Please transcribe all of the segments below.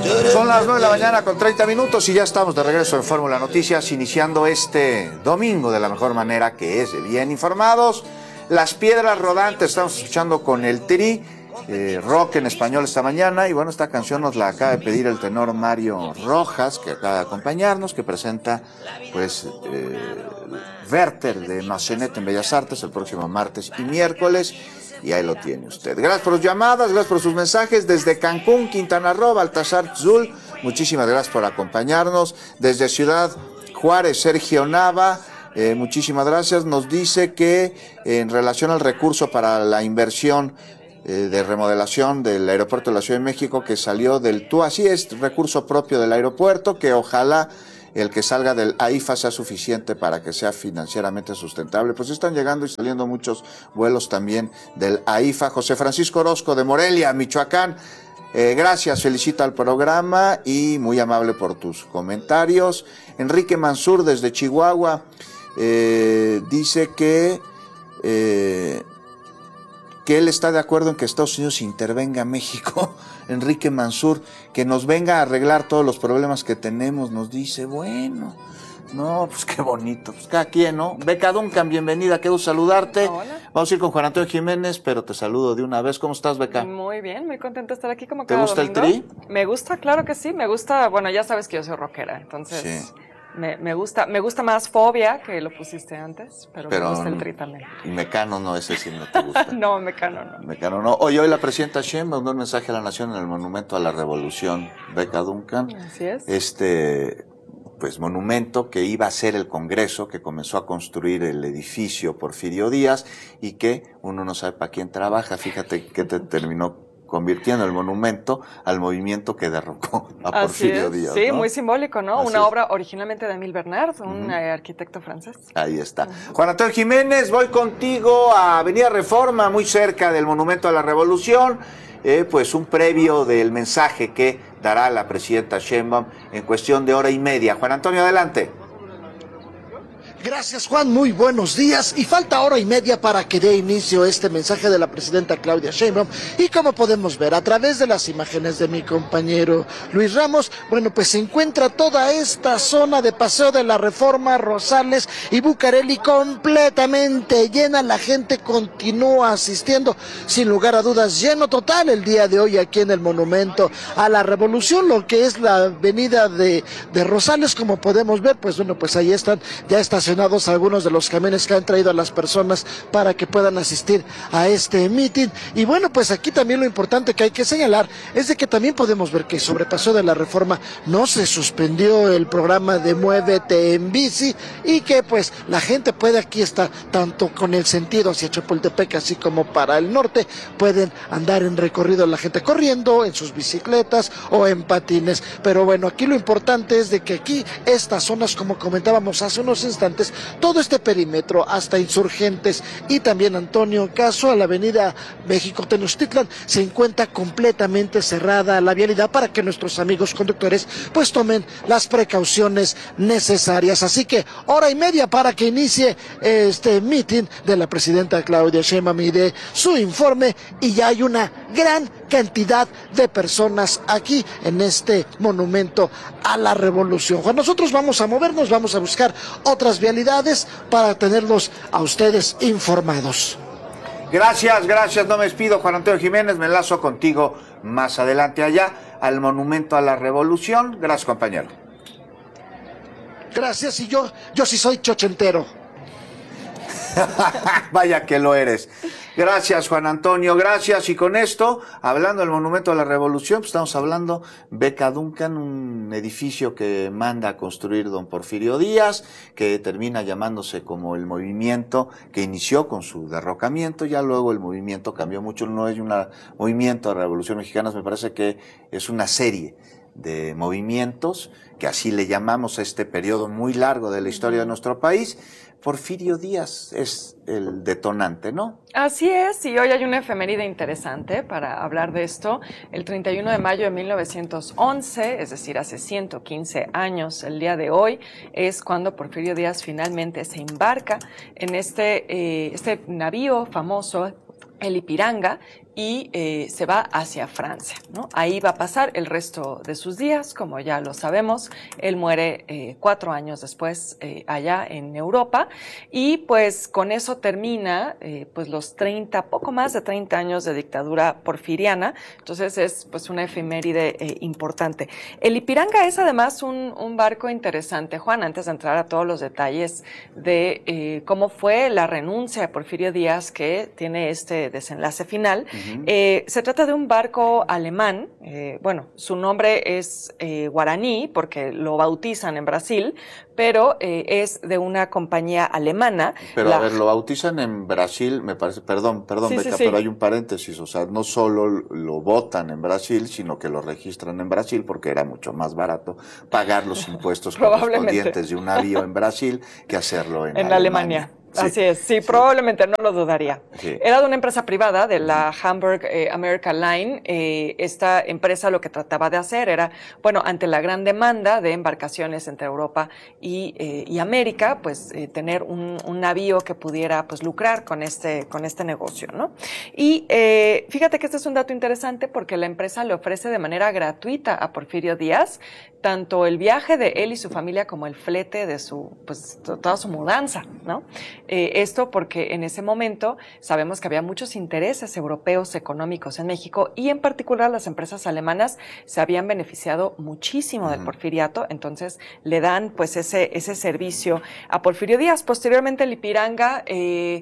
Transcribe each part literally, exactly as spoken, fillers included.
Son las nueve de la mañana con treinta minutos y ya estamos de regreso en Fórmula Noticias, iniciando este domingo de la mejor manera, que es de bien informados. Las piedras rodantes, estamos escuchando con el Tri, eh, rock en español esta mañana, y bueno, esta canción nos la acaba de pedir el tenor Mario Rojas, que acaba de acompañarnos, que presenta pues eh, Werther de Massenet en Bellas Artes el próximo martes y miércoles. Y ahí lo tiene usted. Gracias por sus llamadas, gracias por sus mensajes. Desde Cancún, Quintana Roo, Baltasar Zul, muchísimas gracias por acompañarnos. Desde Ciudad Juárez, Sergio Nava, eh, muchísimas gracias. Nos dice que eh, en relación al recurso para la inversión eh, de remodelación del aeropuerto de la Ciudad de México, que salió del T U A, así es, recurso propio del aeropuerto, que ojalá el que salga del A I F A sea suficiente para que sea financieramente sustentable. Pues están llegando y saliendo muchos vuelos también del A I F A. José Francisco Orozco de Morelia, Michoacán, eh, gracias, felicita al programa y muy amable por tus comentarios. Enrique Mansur desde Chihuahua eh, dice que... Eh, que él está de acuerdo en que Estados Unidos intervenga en México. Enrique Mansur, que nos venga a arreglar todos los problemas que tenemos, nos dice, bueno, no, pues qué bonito, pues cada quien, ¿no? Beca Duncan, bienvenida, quiero saludarte. Hola. Vamos a ir con Juan Antonio Jiménez, pero te saludo de una vez. ¿Cómo estás, Beca? Muy bien, muy contenta de estar aquí como ¿Te cada gusta domingo. el Tri? Me gusta, claro que sí, me gusta, bueno, ya sabes que yo soy rockera, entonces... Sí. Me, me gusta me gusta más Fobia, que lo pusiste antes, pero, pero me gusta el Tri también. Y Mecano no, ese sí no te gusta. No, Mecano no. Mecano no. Hoy, hoy la presidenta Sheinbaum mandó un mensaje a la Nación en el Monumento a la Revolución, Beca Duncan. Así es. Este, pues, monumento que iba a ser el Congreso, que comenzó a construir el edificio Porfirio Díaz y que uno no sabe para quién trabaja. Fíjate que te terminó convirtiendo el monumento al movimiento que derrocó a Porfirio Díaz. Sí, ¿no? Muy simbólico, ¿no? Así Una es. obra originalmente de Émile Bernard, un uh-huh. eh, arquitecto francés. Ahí está. Uh-huh. Juan Antonio Jiménez, voy contigo a Avenida Reforma, muy cerca del Monumento a la Revolución, eh, pues un previo del mensaje que dará la presidenta Sheinbaum en cuestión de hora y media. Juan Antonio, adelante. Gracias, Juan, muy buenos días, y falta hora y media para que dé inicio este mensaje de la presidenta Claudia Sheinbaum, y como podemos ver a través de las imágenes de mi compañero Luis Ramos, bueno, pues se encuentra toda esta zona de Paseo de la Reforma, Rosales y Bucareli completamente llena. La gente continúa asistiendo, sin lugar a dudas, lleno total el día de hoy aquí en el Monumento a la Revolución, lo que es la avenida de, de Rosales. Como podemos ver, pues bueno, pues ahí están ya estacionados algunos de los camiones que han traído a las personas para que puedan asistir a este mitin. Y bueno, pues aquí también lo importante que hay que señalar es de que también podemos ver que sobre Paseo de la Reforma no se suspendió el programa de Muévete en Bici, y que pues la gente puede, aquí está, tanto con el sentido hacia Chapultepec así como para el norte, pueden andar en recorrido, la gente corriendo en sus bicicletas o en patines. Pero bueno, aquí lo importante es de que aquí estas zonas, como comentábamos hace unos instantes, todo este perímetro hasta Insurgentes y también Antonio Caso a la avenida México Tenochtitlan se encuentra completamente cerrada la vialidad para que nuestros amigos conductores pues tomen las precauciones necesarias. Así que hora y media para que inicie este mitin de la presidenta Claudia Sheinbaum y de su informe, y ya hay una gran cantidad de personas aquí en este Monumento a la Revolución. Juan, nosotros vamos a movernos, vamos a buscar otras vialidades para tenerlos a ustedes informados. Gracias, gracias, no me despido, Juan Antonio Jiménez, me enlazo contigo más adelante allá al Monumento a la Revolución. Gracias, compañero. Gracias, y yo, yo sí soy chochentero. Vaya que lo eres. Gracias, Juan Antonio, gracias. Y con esto, hablando del Monumento a la Revolución, pues estamos hablando Beca Duncan, un edificio que manda a construir don Porfirio Díaz, que termina llamándose como el movimiento que inició con su derrocamiento. Ya luego el movimiento cambió mucho, no es un movimiento de la Revolución Mexicana, me parece que es una serie de movimientos, que así le llamamos a este periodo muy largo de la historia de nuestro país. Porfirio Díaz es el detonante, ¿no? Así es, y hoy hay una efeméride interesante para hablar de esto. El treinta y uno de mayo de mil novecientos once, es decir, hace ciento quince años, el día de hoy, es cuando Porfirio Díaz finalmente se embarca en este, eh, este navío famoso, el Ipiranga, y eh, se va hacia Francia, ¿no? Ahí va a pasar el resto de sus días, como ya lo sabemos. Él muere eh, cuatro años después eh, allá en Europa y pues con eso termina eh, pues los treinta, poco más de treinta años de dictadura porfiriana. Entonces es pues una efeméride eh, importante. El Ipiranga es además un, un barco interesante, Juan, antes de entrar a todos los detalles de eh, cómo fue la renuncia de Porfirio Díaz que tiene este desenlace final. Uh-huh. eh, se trata de un barco alemán, eh, bueno, su nombre es eh, guaraní porque lo bautizan en Brasil, pero eh, es de una compañía alemana. Pero la... a ver, lo bautizan en Brasil, me parece, perdón, perdón, sí, Beca, sí, sí. pero hay un paréntesis, o sea, no solo lo votan en Brasil, sino que lo registran en Brasil porque era mucho más barato pagar los impuestos correspondientes de un navío en Brasil que hacerlo en, en Alemania. Alemania. Sí, Así es, sí, sí, probablemente no lo dudaría. Sí. Era de una empresa privada, de la Hamburg eh, America Line. Eh, esta empresa lo que trataba de hacer era, bueno, ante la gran demanda de embarcaciones entre Europa y, eh, y América, pues eh, tener un, un navío que pudiera pues lucrar con este, con este negocio, ¿no? Y eh, fíjate que este es un dato interesante porque la empresa le ofrece de manera gratuita a Porfirio Díaz tanto el viaje de él y su familia como el flete de su, pues, toda su mudanza, ¿no? Eh, esto porque en ese momento sabemos que había muchos intereses europeos económicos en México y en particular las empresas alemanas se habían beneficiado muchísimo del porfiriato, entonces le dan pues ese, ese servicio a Porfirio Díaz. Posteriormente el Ipiranga eh,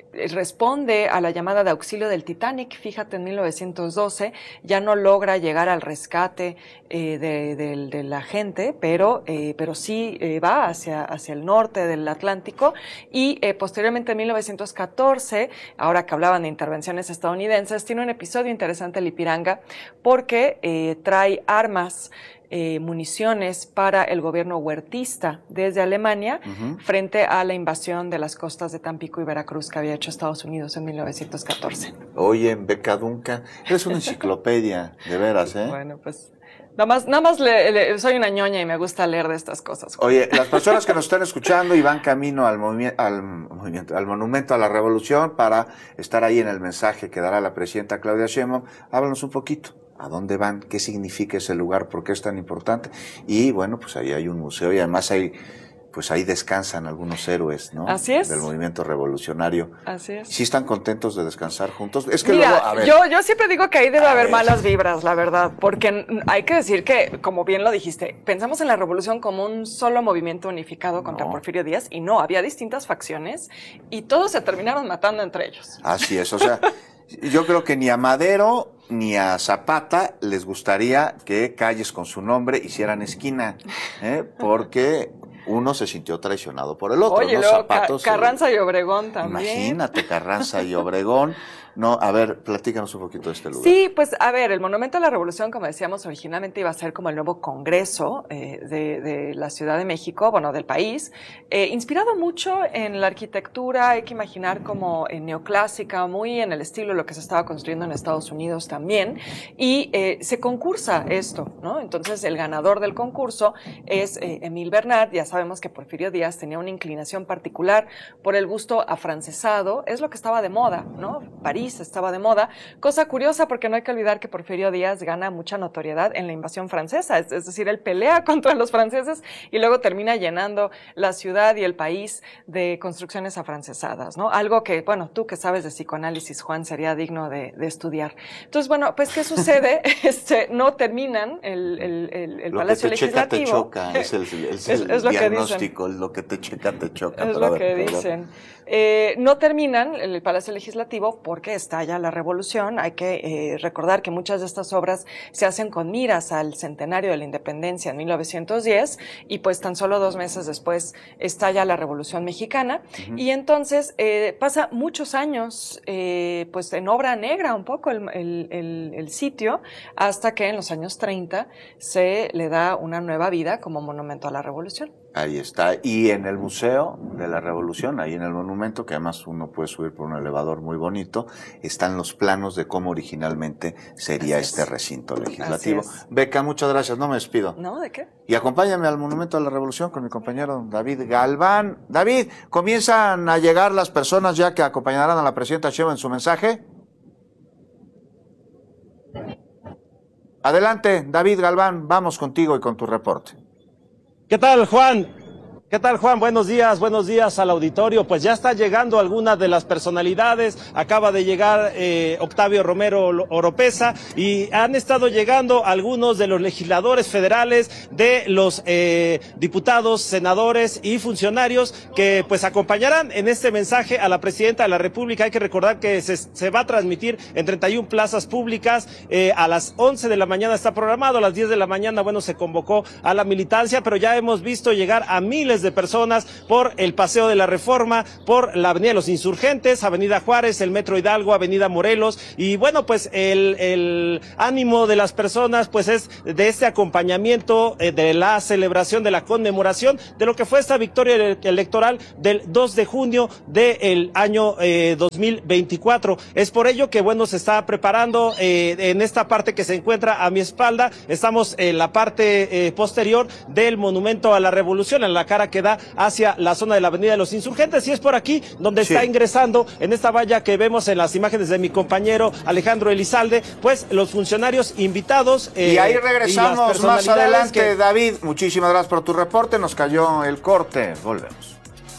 responde a la llamada de auxilio del Titanic, fíjate, en mil novecientos doce, ya no logra llegar al rescate eh, de, de, de la gente, pero, eh, pero sí eh, va hacia, hacia el norte del Atlántico y eh, posteriormente en mil novecientos catorce, ahora que hablaban de intervenciones estadounidenses, tiene un episodio interesante el Ipiranga porque eh, trae armas Eh, municiones para el gobierno huertista desde Alemania uh-huh. frente a la invasión de las costas de Tampico y Veracruz que había hecho Estados Unidos en mil novecientos catorce. Oye, Beca Duncan, eres una enciclopedia, de veras, ¿eh? Bueno, pues nada más, nada más le, le, soy una ñoña y me gusta leer de estas cosas. Oye, las personas que nos están escuchando y van camino al, movi- al movimiento, al Monumento a la Revolución para estar ahí en el mensaje que dará la presidenta Claudia Sheinbaum, háblanos un poquito. ¿A dónde van? ¿Qué significa ese lugar? ¿Por qué es tan importante? Y bueno, pues ahí hay un museo y además hay, pues ahí descansan algunos héroes, ¿no? Así es. Del movimiento revolucionario. Así es. ¿Sí están contentos de descansar juntos? Es que Mira, luego, a ver. Yo, yo siempre digo que ahí debe haber ver. malas vibras, la verdad, porque hay que decir que, como bien lo dijiste, pensamos en la revolución como un solo movimiento unificado contra no. Porfirio Díaz y no, había distintas facciones y todos se terminaron matando entre ellos. Así es, o sea, yo creo que ni a Madero ni a Zapata les gustaría que calles con su nombre hicieran esquina, ¿eh? Porque uno se sintió traicionado por el otro. Oye, ¿no? luego Zapatos, Ca- Carranza y Obregón también. Imagínate, Carranza y Obregón. No, a ver, platícanos un poquito de este lugar. Sí, pues a ver, el Monumento a la Revolución, como decíamos, originalmente iba a ser como el nuevo Congreso eh, de, de la Ciudad de México, bueno, del país, eh, inspirado mucho en la arquitectura, hay que imaginar como eh, neoclásica, muy en el estilo de lo que se estaba construyendo en Estados Unidos también, y eh, se concursa esto, ¿no? Entonces, el ganador del concurso es eh, Emil Bernard. Ya sabemos que Porfirio Díaz tenía una inclinación particular por el gusto afrancesado, es lo que estaba de moda, ¿no? París estaba de moda, cosa curiosa porque no hay que olvidar que Porfirio Díaz gana mucha notoriedad en la invasión francesa, es, es decir, él pelea contra los franceses y luego termina llenando la ciudad y el país de construcciones afrancesadas, ¿no? Algo que, bueno, tú que sabes de psicoanálisis, Juan, sería digno de, de estudiar. Entonces, bueno, pues, ¿qué sucede? este, no terminan el, el, el, el Palacio Legislativo. Lo que te checa, te choca, es el, es el es, es diagnóstico, lo, lo que te checa, te choca. Es lo que dicen. Eh, no terminan el Palacio Legislativo porque estalla la revolución. Hay que eh, recordar que muchas de estas obras se hacen con miras al centenario de la independencia en mil novecientos diez y pues tan solo dos meses después estalla la Revolución Mexicana. Uh-huh. Y entonces eh, pasa muchos años eh, pues en obra negra un poco el, el, el, el sitio hasta que en los años treinta se le da una nueva vida como monumento a la revolución. Ahí está. Y en el Museo de la Revolución, ahí en el monumento, que además uno puede subir por un elevador muy bonito, están los planos de cómo originalmente sería Así este es. recinto legislativo. Beca, muchas gracias. No me despido. No, ¿de qué? Y acompáñame al Monumento a la Revolución con mi compañero David Galván. David, ¿comienzan a llegar las personas ya que acompañarán a la presidenta Sheinbaum en su mensaje? Adelante, David Galván, vamos contigo y con tu reporte. ¿Qué tal, Juan? ¿Qué tal, Juan? Buenos días, buenos días al auditorio. Pues ya está llegando algunas de las personalidades. Acaba de llegar eh, Octavio Romero Oropeza y han estado llegando algunos de los legisladores federales, de los eh, diputados, senadores y funcionarios que pues acompañarán en este mensaje a la presidenta de la República. Hay que recordar que se, se va a transmitir en treinta y una plazas públicas. Eh, a las once de la mañana está programado, a las diez de la mañana, bueno, se convocó a la militancia, pero ya hemos visto llegar a miles de personas por el Paseo de la Reforma, por la Avenida de los Insurgentes, Avenida Juárez, el Metro Hidalgo, Avenida Morelos, y bueno, pues el, el ánimo de las personas pues es de este acompañamiento, eh, de la celebración, de la conmemoración de lo que fue esta victoria electoral del dos de junio del año eh, dos mil veinticuatro. Es por ello que bueno, se está preparando eh, en esta parte que se encuentra a mi espalda. Estamos en la parte eh, posterior del Monumento a la Revolución, en la cara que da hacia la zona de la Avenida de los Insurgentes, y es por aquí donde sí está ingresando, en esta valla que vemos en las imágenes de mi compañero Alejandro Elizalde, pues los funcionarios invitados. Eh, y ahí regresamos y más adelante, que... David, muchísimas gracias por tu reporte, nos cayó el corte, volvemos.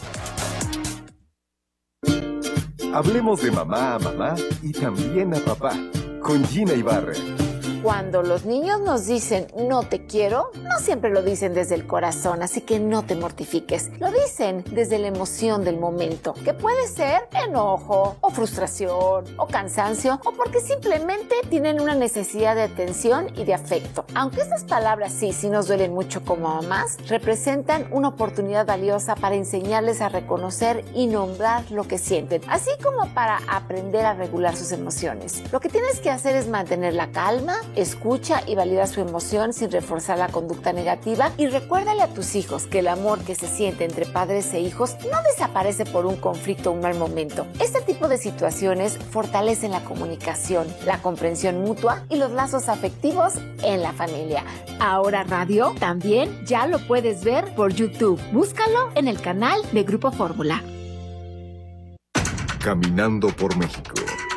Hablemos de mamá a mamá y también a papá, con Gina Ibarra. Cuando los niños nos dicen no te quiero, no siempre lo dicen desde el corazón, así que no te mortifiques. Lo dicen desde la emoción del momento, que puede ser enojo, o frustración, o cansancio, o porque simplemente tienen una necesidad de atención y de afecto. Aunque estas palabras sí, sí nos duelen mucho como mamás, representan una oportunidad valiosa para enseñarles a reconocer y nombrar lo que sienten, así como para aprender a regular sus emociones. Lo que tienes que hacer es mantener la calma, escucha y valida su emoción sin reforzar la conducta negativa, y recuérdale a tus hijos que el amor que se siente entre padres e hijos no desaparece por un conflicto o un mal momento. Este tipo de situaciones fortalecen la comunicación, la comprensión mutua y los lazos afectivos en la familia. Ahora Radio también ya lo puedes ver por YouTube. Búscalo en el canal de Grupo Fórmula. Caminando por México.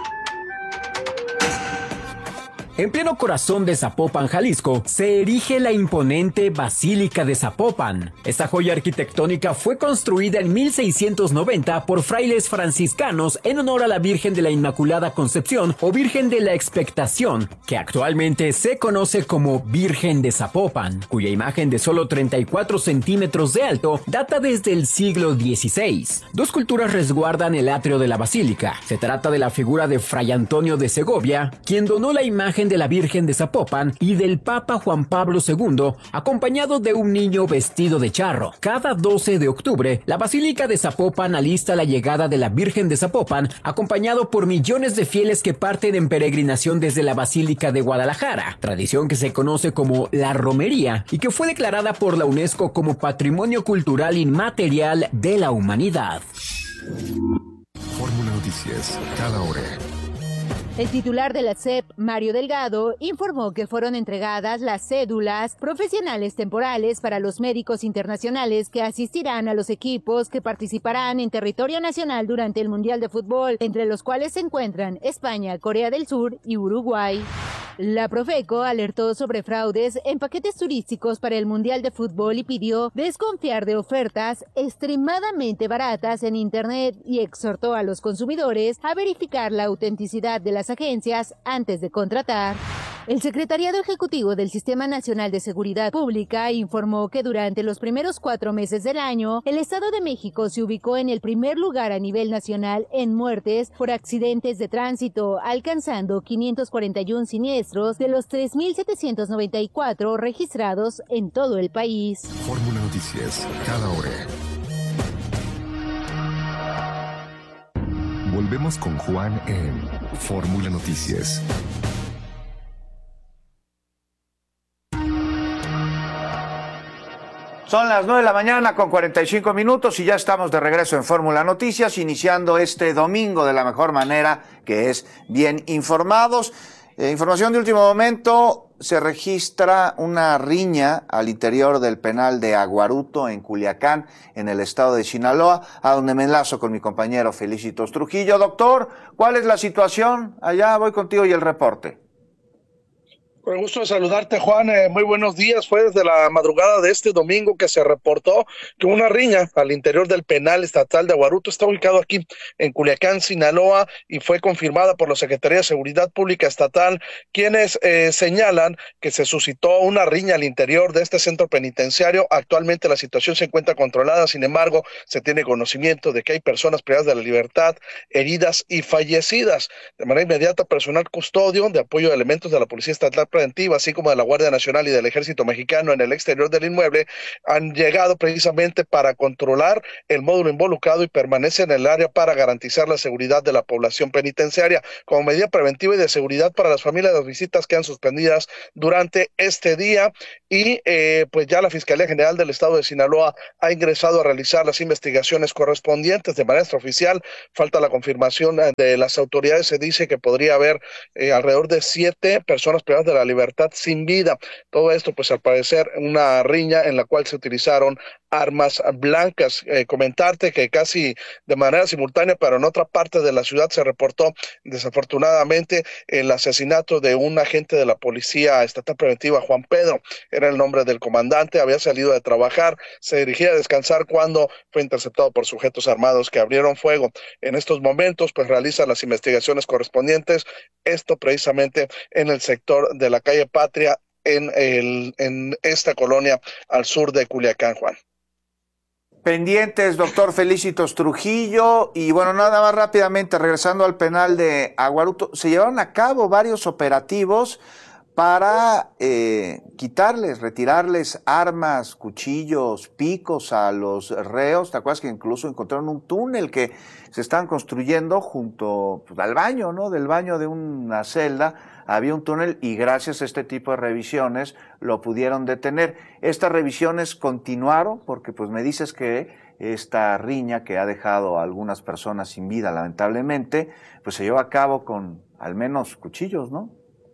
En pleno corazón de Zapopan, Jalisco, se erige la imponente Basílica de Zapopan. Esta joya arquitectónica fue construida en mil seiscientos noventa por frailes franciscanos en honor a la Virgen de la Inmaculada Concepción o Virgen de la Expectación, que actualmente se conoce como Virgen de Zapopan, cuya imagen de solo treinta y cuatro centímetros de alto data desde el siglo dieciséis. Dos culturas resguardan el atrio de la basílica. Se trata de la figura de Fray Antonio de Segovia, quien donó la imagen de la Virgen de Zapopan, y del Papa Juan Pablo segundo, acompañado de un niño vestido de charro. Cada doce de octubre, la Basílica de Zapopan alista la llegada de la Virgen de Zapopan, acompañado por millones de fieles que parten en peregrinación desde la Basílica de Guadalajara, tradición que se conoce como la romería y que fue declarada por la UNESCO como Patrimonio Cultural Inmaterial de la Humanidad. Fórmula Noticias, cada hora. El titular de la S E P, Mario Delgado, informó que fueron entregadas las cédulas profesionales temporales para los médicos internacionales que asistirán a los equipos que participarán en territorio nacional durante el Mundial de Fútbol, entre los cuales se encuentran España, Corea del Sur y Uruguay. La Profeco alertó sobre fraudes en paquetes turísticos para el Mundial de Fútbol y pidió desconfiar de ofertas extremadamente baratas en Internet y exhortó a los consumidores a verificar la autenticidad de las agencias antes de contratar. El Secretariado Ejecutivo del Sistema Nacional de Seguridad Pública informó que durante los primeros cuatro meses del año, el Estado de México se ubicó en el primer lugar a nivel nacional en muertes por accidentes de tránsito, alcanzando quinientos cuarenta y uno siniestros de los tres mil setecientos noventa y cuatro registrados en todo el país. Fórmula Noticias, cada hora. Volvemos con Juan en Fórmula Noticias. Son las nueve de la mañana con cuarenta y cinco minutos y ya estamos de regreso en Fórmula Noticias, iniciando este domingo de la mejor manera, que es bien informados. Eh, información de último momento, se registra una riña al interior del penal de Aguaruto en Culiacán, en el estado de Sinaloa, a donde me enlazo con mi compañero Felicitos Trujillo. Doctor, ¿cuál es la situación allá? Voy contigo y el reporte. Con el gusto de saludarte, Juan. Eh, muy buenos días. Fue desde la madrugada de este domingo que se reportó que una riña al interior del penal estatal de Aguaruto está ubicado aquí en Culiacán, Sinaloa, y fue confirmada por la Secretaría de Seguridad Pública Estatal, quienes eh, señalan que se suscitó una riña al interior de este centro penitenciario. Actualmente la situación se encuentra controlada, sin embargo, se tiene conocimiento de que hay personas privadas de la libertad, heridas y fallecidas. De manera inmediata, personal custodio de apoyo de elementos de la Policía Estatal Preventiva, así como de la Guardia Nacional y del Ejército Mexicano en el exterior del inmueble, han llegado precisamente para controlar el módulo involucrado y permanece en el área para garantizar la seguridad de la población penitenciaria como medida preventiva y de seguridad para las familias. Las visitas quedan suspendidas durante este día y eh, pues ya la Fiscalía General del Estado de Sinaloa ha ingresado a realizar las investigaciones correspondientes de manera extraoficial. Falta la confirmación de las autoridades. Se dice que podría haber eh, alrededor de siete personas privadas de la libertad sin vida. Todo esto, pues al parecer, una riña en la cual se utilizaron armas blancas. Eh, comentarte que casi de manera simultánea, pero en otra parte de la ciudad, se reportó desafortunadamente el asesinato de un agente de la Policía Estatal Preventiva, Juan Pedro, era el nombre del comandante. Había salido de trabajar, se dirigía a descansar cuando fue interceptado por sujetos armados que abrieron fuego. En estos momentos, pues realizan las investigaciones correspondientes, esto precisamente en el sector de la calle Patria, en, el, en esta colonia al sur de Culiacán, Juan. Pendientes, doctor Felicitos Trujillo. Y bueno, nada más rápidamente, regresando al penal de Aguaruto, se llevaron a cabo varios operativos para eh, quitarles, retirarles armas, cuchillos, picos a los reos. ¿Te acuerdas que incluso encontraron un túnel que se estaban construyendo junto pues, al baño, ¿no? Del baño de una celda había un túnel y gracias a este tipo de revisiones lo pudieron detener. Estas revisiones continuaron porque pues me dices que esta riña que ha dejado a algunas personas sin vida lamentablemente, pues se llevó a cabo con al menos cuchillos, ¿no?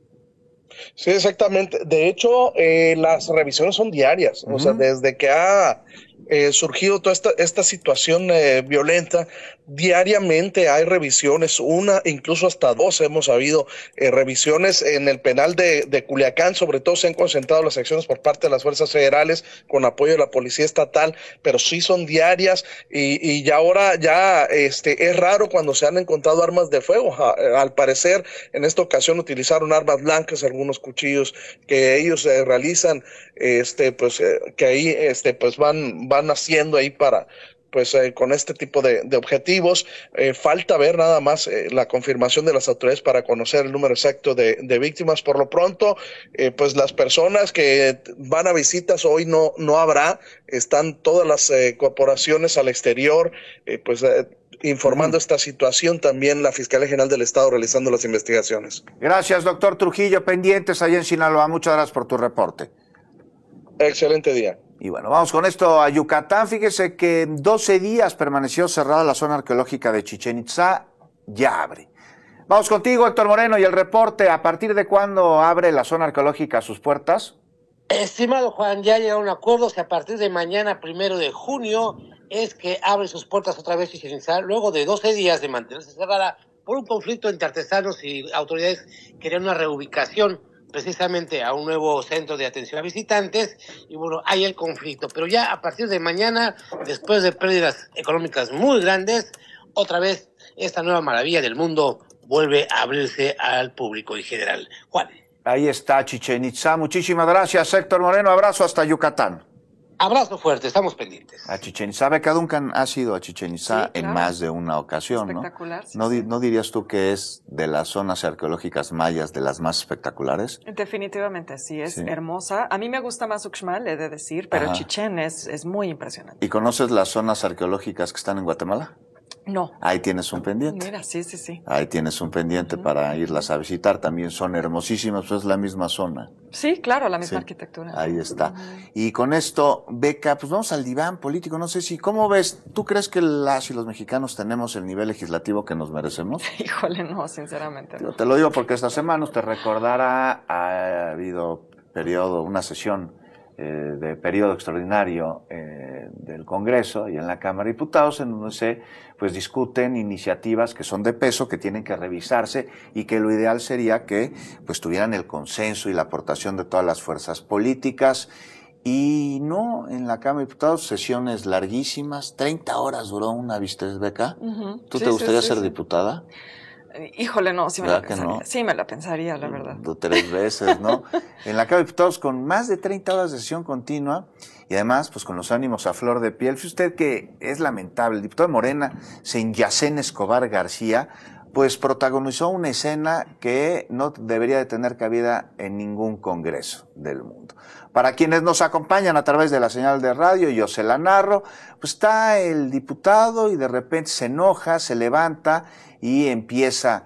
Sí, exactamente. De hecho, eh, las revisiones son diarias. Uh-huh. O sea, desde que ha eh, surgido toda esta, esta situación eh, violenta, diariamente hay revisiones, una, incluso hasta dos hemos habido eh, revisiones en el penal de, de Culiacán. Sobre todo se han concentrado las acciones por parte de las fuerzas federales con apoyo de la Policía Estatal, pero sí son diarias y, y ya ahora ya este, es raro cuando se han encontrado armas de fuego. Al parecer, en esta ocasión utilizaron armas blancas, algunos cuchillos que ellos eh, realizan, este, pues eh, que ahí este, pues van, van haciendo ahí para pues eh, con este tipo de, de objetivos. Eh, falta ver nada más eh, la confirmación de las autoridades para conocer el número exacto de, de víctimas. Por lo pronto, eh, pues las personas que van a visitas hoy no, no habrá, están todas las eh, corporaciones al exterior, eh, pues eh, informando uh-huh. esta situación, también la Fiscalía General del Estado realizando las investigaciones. Gracias, doctor Trujillo, pendientes allá en Sinaloa. Muchas gracias por tu reporte. Excelente día. Y bueno, vamos con esto a Yucatán. Fíjese que doce días permaneció cerrada la zona arqueológica de Chichén Itzá, ya abre. Vamos contigo, Héctor Moreno, y el reporte. ¿A partir de cuándo abre la zona arqueológica sus puertas? Estimado Juan, ya llegaron acuerdos que a partir de mañana, primero de junio, es que abre sus puertas otra vez Chichén Itzá, luego de doce días de mantenerse cerrada por un conflicto entre artesanos y autoridades que querían una reubicación precisamente a un nuevo centro de atención a visitantes, y bueno, hay el conflicto, pero ya a partir de mañana, después de pérdidas económicas muy grandes, otra vez esta nueva maravilla del mundo vuelve a abrirse al público en general. Juan. Ahí está Chichén Itzá. Muchísimas gracias, Héctor Moreno. Abrazo hasta Yucatán. Abrazo fuerte, estamos pendientes. A Chichén Itzá, Beca Duncan ha sido a Chichén Itzá sí, claro. en más de una ocasión, espectacular, ¿no? Sí, ¿No, sí. ¿No dirías tú que es de las zonas arqueológicas mayas de las más espectaculares? Definitivamente, sí, es sí. hermosa. A mí me gusta más Uxmal, he de decir, pero Ajá. Chichén es, es muy impresionante. ¿Y conoces las zonas arqueológicas que están en Guatemala? No. Ahí tienes un pendiente. Mira, sí, sí, sí. Ahí tienes un pendiente uh-huh. para irlas a visitar. También son hermosísimas, pues es la misma zona. Sí, claro, la misma sí. arquitectura. Ahí está. Uh-huh. Y con esto, Beca, pues vamos al diván político. No sé si, ¿cómo ves? ¿Tú crees que las y los mexicanos tenemos el nivel legislativo que nos merecemos? Híjole, no, sinceramente no. Yo te lo digo porque esta semana usted recordará, ha habido periodo, una sesión eh, de periodo extraordinario eh, del Congreso y en la Cámara de Diputados, en donde se pues discuten iniciativas que son de peso, que tienen que revisarse y que lo ideal sería que pues tuvieran el consenso y la aportación de todas las fuerzas políticas. Y no, en la Cámara de Diputados, sesiones larguísimas, treinta horas duró una, ¿viste, Beca? Uh-huh. ¿Tú sí, te gustaría sí, sí, ser sí. diputada? Híjole, no, sí me la que pensaría. no? Sí me la pensaría, la verdad. Tres veces, ¿no? En la Cámara de Diputados con más de treinta horas de sesión continua y además pues con los ánimos a flor de piel. Fíjese usted que es lamentable, el diputado de Morena, Senyacén Escobar García, pues protagonizó una escena que no debería de tener cabida en ningún congreso del mundo. Para quienes nos acompañan a través de la señal de radio, yo se la narro, pues está el diputado y de repente se enoja, se levanta y empieza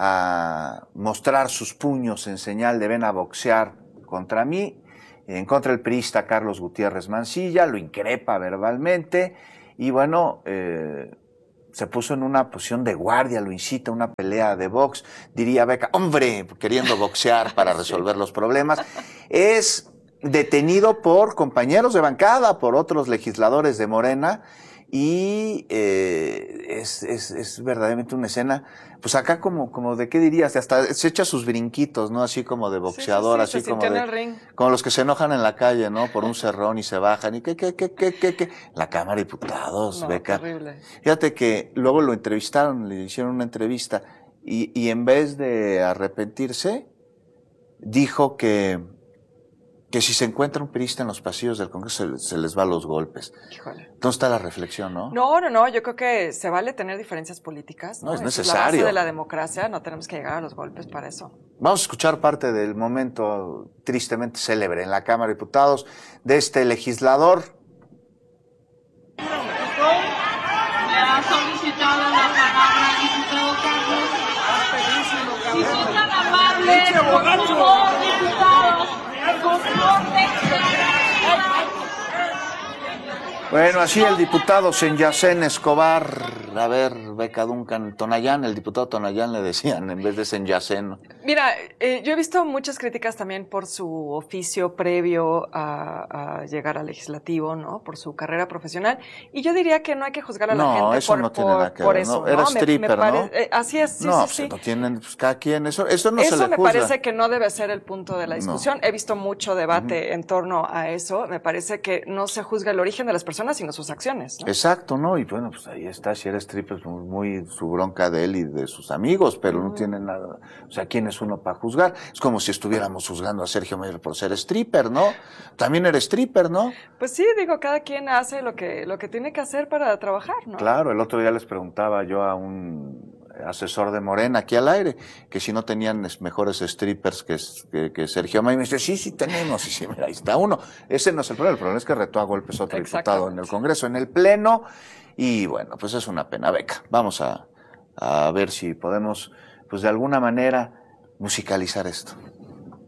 a mostrar sus puños en señal de ven a boxear contra mí, en contra del priista Carlos Gutiérrez Mancilla, lo increpa verbalmente y bueno, eh, se puso en una posición de guardia, lo incita a una pelea de box, diría Beca, hombre, queriendo boxear para resolver los problemas. Es detenido por compañeros de bancada, por otros legisladores de Morena, y eh, es, es, es verdaderamente una escena, pues acá como, como de qué dirías, hasta se echa sus brinquitos, ¿no? Así como de boxeador, sí, sí, sí, así se como sintió de, en el ring. como los que se enojan en la calle, ¿no? Por un cerrón y se bajan, y qué, qué, qué, qué, qué, qué. La Cámara de Diputados, No, Beca. terrible. Fíjate que luego lo entrevistaron, le hicieron una entrevista, y, y en vez de arrepentirse, dijo que que si se encuentra un priista en los pasillos del Congreso, se, se les va a los golpes. Híjole. ¿Dónde está la reflexión, no? No, no, no, yo creo que se vale tener diferencias políticas. No, No, es Esa necesario. Es la base de la democracia, no tenemos que llegar a los golpes para eso. Vamos a escuchar parte del momento tristemente célebre en la Cámara de Diputados de este legislador. Le ha solicitado la palabra al diputado Carlos. Si son tan amables, por favor, diputados, por favor, Bueno, así el diputado Senyacén Escobar, a ver, Beca Duncan, Tonayán, el diputado Tonayán le decían en vez de Senyacén. Mira, eh, yo he visto muchas críticas también por su oficio previo a, a llegar al legislativo, ¿no? Por su carrera profesional. Y yo diría que no hay que juzgar a la No, gente eso por, no tiene por, nada que por ver, eso. ¿no? Era Me- me stripper, pare- ¿no? eh, así es, sí, no, sí, sí. pues, no tienen, pues, cada quien, eso, eso no Eso se le me juzga. parece que no debe ser el punto de la discusión. No. He visto mucho debate uh-huh. en torno a eso. Me parece que no se juzga el origen de las personas, sino sus acciones, ¿no? Exacto, ¿no? Y bueno, pues ahí está, si era stripper, pues muy su bronca de él y de sus amigos, pero uh-huh. no tiene nada, o sea, ¿quién es uno para juzgar? Es como si estuviéramos juzgando a Sergio Mayer por ser stripper, ¿no? También era stripper, ¿no? Pues sí, digo, cada quien hace lo que, lo que tiene que hacer para trabajar, ¿no? Claro, el otro día les preguntaba yo a un asesor de Morena aquí al aire, que si no tenían mejores strippers que, que, que Sergio Mayer, y me dice, sí, sí tenemos, y sí, mira, ahí está uno. Ese no es el problema, el problema es que retó a golpes otro diputado en el Congreso, en el Pleno, y bueno, pues es una pena. Beca, vamos a, a ver si podemos, pues de alguna manera, musicalizar esto.